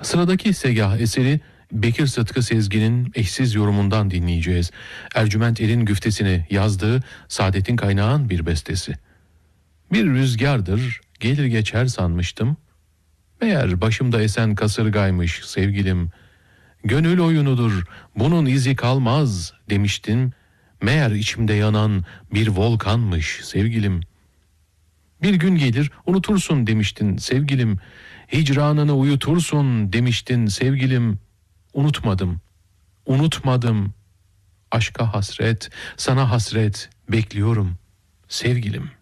Sıradaki segah eseri Bekir Sıtkı Sezgin'in eşsiz yorumundan dinleyeceğiz. Ercüment Er'in güftesini yazdığı Saadettin Kaynağ'ın bir bestesi. Bir rüzgardır, gelir geçer sanmıştım. Meğer başımda esen kasırgaymış sevgilim. Gönül oyunudur, bunun izi kalmaz demiştin. Meğer içimde yanan bir volkanmış sevgilim. Bir gün gelir unutursun demiştin sevgilim. Hicranını uyutursun demiştin sevgilim. Unutmadım, unutmadım. Aşka hasret, sana hasret bekliyorum sevgilim.